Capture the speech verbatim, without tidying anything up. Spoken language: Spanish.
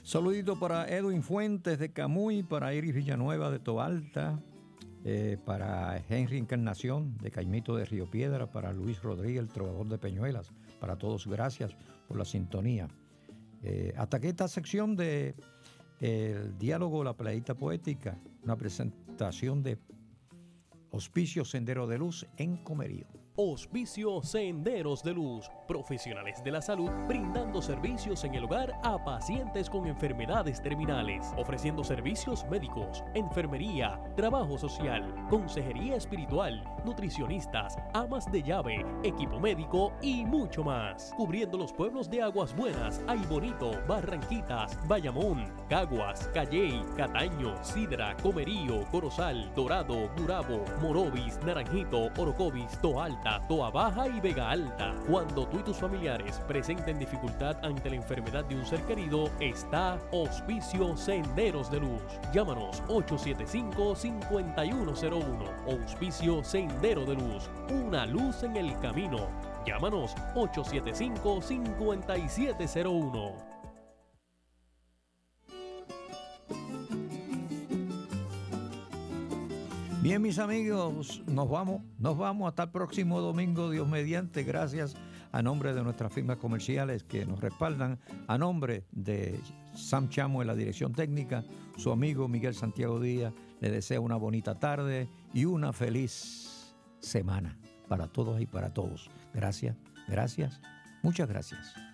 Saludito para Edwin Fuentes de Camuy, para Iris Villanueva de Toalta, eh, para Henry Encarnación de Caimito de Río Piedra, para Luis Rodríguez, el trovador de Peñuelas. Para todos, gracias por la sintonía. Eh, hasta aquí esta sección de eh, el diálogo, la playita poética, una presentación de Hospicio Sendero de Luz en Comerío. Hospicio Senderos de Luz, profesionales de la salud brindando servicios en el hogar a pacientes con enfermedades terminales, ofreciendo servicios médicos, enfermería, trabajo social, consejería espiritual, nutricionistas, amas de llave, equipo médico y mucho más, cubriendo los pueblos de Aguas Buenas, Aybonito, Barranquitas, Bayamón, Caguas, Calley, Cataño, Sidra, Comerío, Corozal, Dorado, Gurabo, Morovis, Naranjito, Orocovis, Toalta, Toa Baja y Vega Alta. Cuando tú y tus familiares presenten dificultad ante la enfermedad de un ser querido, está Hospicio Senderos de Luz. Llámanos ocho siete cinco, cinco uno cero uno. Hospicio Sendero de Luz, una luz en el camino. Llámanos ocho siete cinco, cinco siete cero uno. Bien, mis amigos, nos vamos, nos vamos hasta el próximo domingo, Dios mediante. Gracias a nombre de nuestras firmas comerciales que nos respaldan, a nombre de Sam Chamo en la dirección técnica, su amigo Miguel Santiago Díaz le desea una bonita tarde y una feliz semana para todos y para todos. Gracias, gracias, muchas gracias.